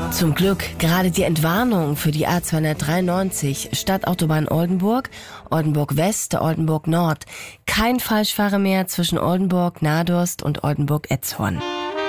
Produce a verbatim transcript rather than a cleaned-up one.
Zum Glück gerade die Entwarnung für die A zweihundertdreiundneunzig Stadtautobahn Oldenburg, Oldenburg West, Oldenburg Nord. Kein Falschfahrer mehr zwischen Oldenburg, Nadorst und Oldenburg-Etzhorn.